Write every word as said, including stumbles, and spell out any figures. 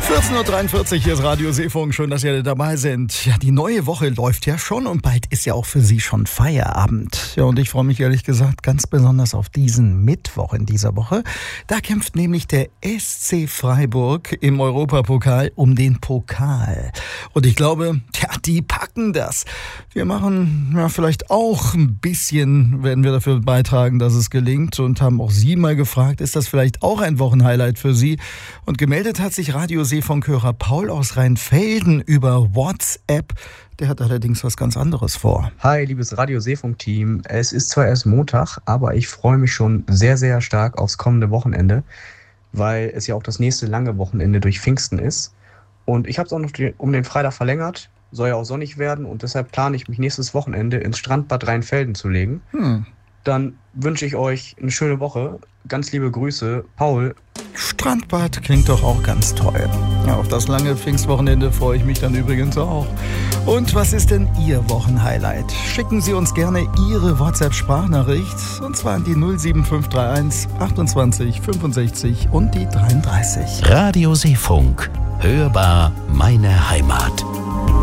vierzehn Uhr dreiundvierzig, hier ist Radio Seefunk. Schön, dass ihr dabei sind. Ja, die neue Woche läuft ja schon und bald ist ja auch für Sie schon Feierabend. Ja, und ich freue mich ehrlich gesagt ganz besonders auf diesen Mittwoch in dieser Woche. Da kämpft nämlich der S C Freiburg im Europapokal um den Pokal. Und ich glaube, ja, die packen das. Wir machen ja vielleicht auch ein bisschen, werden wir dafür beitragen, dass es gelingt, und haben auch Sie mal gefragt, ist das vielleicht auch ein Wochenhighlight für Sie? Und gemeldet hat sich Radio Seefunkhörer Paul aus Rheinfelden über WhatsApp. Der hat allerdings was ganz anderes vor. Hi, liebes Radio Seefunk-Team. Es ist zwar erst Montag, aber ich freue mich schon sehr, sehr stark aufs kommende Wochenende, weil es ja auch das nächste lange Wochenende durch Pfingsten ist. Und ich habe es auch noch um den Freitag verlängert. Soll ja auch sonnig werden und deshalb plane ich mich nächstes Wochenende ins Strandbad Rheinfelden zu legen. Hm. Dann wünsche ich euch eine schöne Woche. Ganz liebe Grüße, Paul. Strandbad klingt doch auch ganz toll. Ja, auf das lange Pfingstwochenende freue ich mich dann übrigens auch. Und was ist denn Ihr Wochenhighlight? Schicken Sie uns gerne Ihre WhatsApp-Sprachnachricht, und zwar an die null sieben fünf drei eins achtundzwanzig fünfundsechzig und die dreiunddreißig. Radio Seefunk. Hörbar meine Heimat.